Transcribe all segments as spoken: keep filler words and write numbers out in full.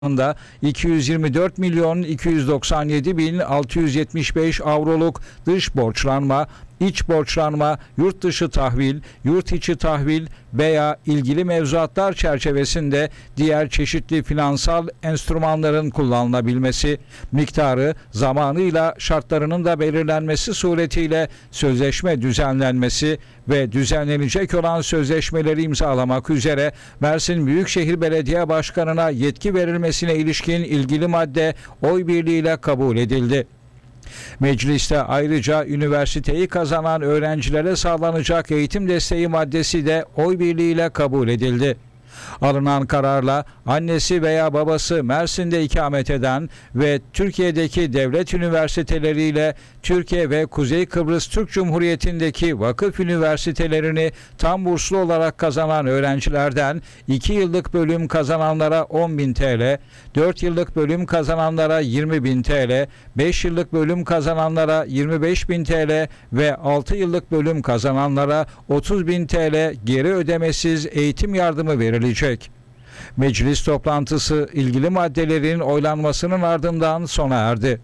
iki yüz yirmi dört milyon iki yüz doksan yedi bin altı yüz yetmiş beş avroluk dış borçlanma, iç borçlanma, yurt dışı tahvil, yurt içi tahvil veya ilgili mevzuatlar çerçevesinde diğer çeşitli finansal enstrümanların kullanılabilmesi, miktarı, zamanıyla şartlarının da belirlenmesi suretiyle sözleşme düzenlenmesi ve düzenlenecek olan sözleşmeleri imzalamak üzere Mersin Büyükşehir Belediye Başkanı'na yetki verilmesine ilişkin ilgili madde oy birliğiyle kabul edildi. Mecliste ayrıca üniversiteyi kazanan öğrencilere sağlanacak eğitim desteği maddesi de oy birliğiyle kabul edildi. Alınan kararla annesi veya babası Mersin'de ikamet eden ve Türkiye'deki devlet üniversiteleriyle Türkiye ve Kuzey Kıbrıs Türk Cumhuriyeti'ndeki vakıf üniversitelerini tam burslu olarak kazanan öğrencilerden iki yıllık bölüm kazananlara on bin T L, dört yıllık bölüm kazananlara yirmi bin T L, beş yıllık bölüm kazananlara yirmi beş bin T L ve altı yıllık bölüm kazananlara otuz bin T L geri ödemesiz eğitim yardımı verilecek. Meclis toplantısı ilgili maddelerin oylanmasının ardından sona erdi.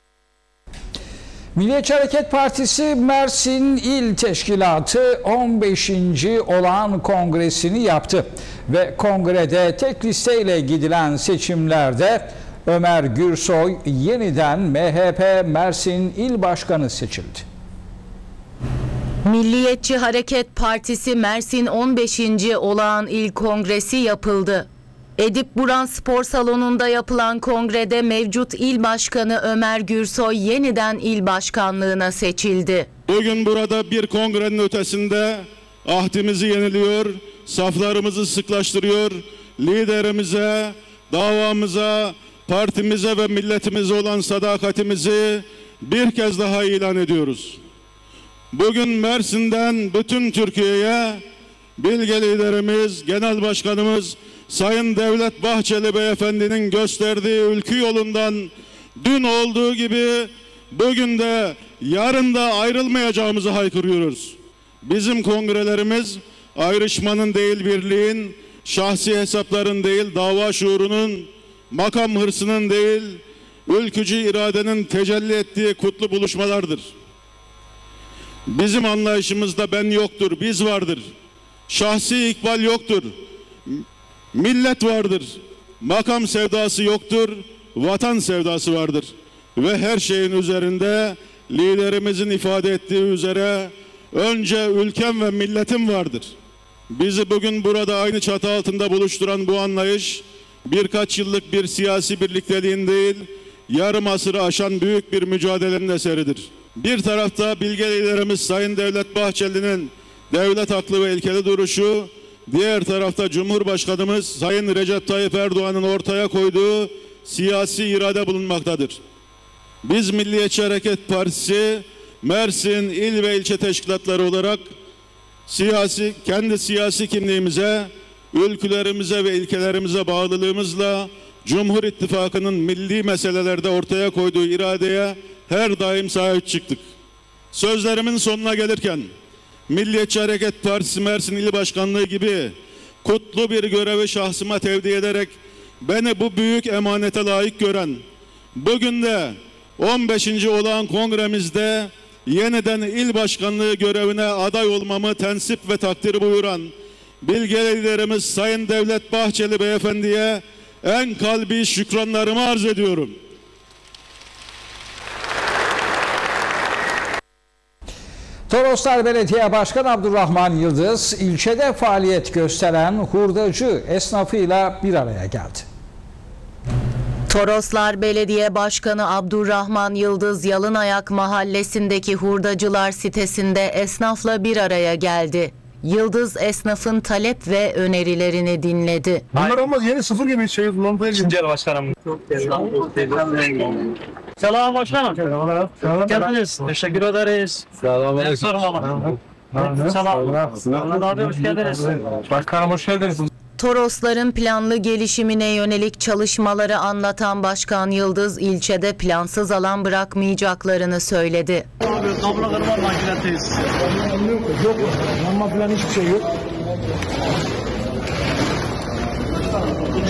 Milliyetçi Hareket Partisi Mersin İl Teşkilatı on beşinci olağan kongresini yaptı ve kongrede tek listeyle gidilen seçimlerde Ömer Gürsoy yeniden M H P Mersin İl Başkanı seçildi. Milliyetçi Hareket Partisi Mersin on beşinci olağan il kongresi yapıldı. Edip Buran Spor Salonu'nda yapılan kongrede mevcut il başkanı Ömer Gürsoy yeniden il başkanlığına seçildi. Bugün burada bir kongrenin ötesinde ahdimizi yeniliyor, saflarımızı sıklaştırıyor, liderimize, davamıza, partimize ve milletimize olan sadakatimizi bir kez daha ilan ediyoruz. Bugün Mersin'den bütün Türkiye'ye bilge liderimiz, genel başkanımız Sayın Devlet Bahçeli Beyefendi'nin gösterdiği ülkü yolundan dün olduğu gibi bugün de yarın da ayrılmayacağımızı haykırıyoruz. Bizim kongrelerimiz ayrışmanın değil birliğin, şahsi hesapların değil dava şuurunun, makam hırsının değil ülkücü iradenin tecelli ettiği kutlu buluşmalardır. Bizim anlayışımızda ben yoktur, biz vardır. Şahsi ikbal yoktur. Millet vardır. Makam sevdası yoktur. Vatan sevdası vardır. Ve her şeyin üzerinde liderimizin ifade ettiği üzere önce ülkem ve milletim vardır. Bizi bugün burada aynı çatı altında buluşturan bu anlayış birkaç yıllık bir siyasi birlikteliğin değil, yarım asırı aşan büyük bir mücadelenin eseridir. Bir tarafta bilge liderimiz Sayın Devlet Bahçeli'nin devlet aklı ve ilkeli duruşu, diğer tarafta Cumhurbaşkanımız Sayın Recep Tayyip Erdoğan'ın ortaya koyduğu siyasi irade bulunmaktadır. Biz Milliyetçi Hareket Partisi, Mersin il ve ilçe teşkilatları olarak siyasi, kendi siyasi kimliğimize, ülkülerimize ve ilkelerimize bağlılığımızla Cumhur İttifakı'nın milli meselelerde ortaya koyduğu iradeye her daim sahip çıktık. Sözlerimin sonuna gelirken Milliyetçi Hareket Partisi Mersin İl Başkanlığı gibi kutlu bir görevi şahsıma tevdi ederek beni bu büyük emanete layık gören, bugün de on beşinci olağan kongremizde yeniden il başkanlığı görevine aday olmamı tensip ve takdir buyuran bilge liderimiz Sayın Devlet Bahçeli Beyefendi'ye en kalbi şükranlarımı arz ediyorum. Toroslar Belediye Başkanı Abdurrahman Yıldız, ilçede faaliyet gösteren hurdacı esnafıyla bir araya geldi. Toroslar Belediye Başkanı Abdurrahman Yıldız, Yalınayak Mahallesi'ndeki hurdacılar sitesinde esnafla bir araya geldi. Yıldız esnafın talep ve önerilerini dinledi. Bunlar olmaz, yeni sıfır gibi şey kullanmayı. Güncel başkanım. Selam başkanım. Selam. Geldiniz. Teşekkür ederiz. Selam. Selam. Abi hoş geldiniz. Başkanım hoş geldiniz. Torosların planlı gelişimine yönelik çalışmaları anlatan Başkan Yıldız, ilçede plansız alan bırakmayacaklarını söyledi. Toplu kırma makineteyiz. Yok, yanma falan hiçbir şey yok.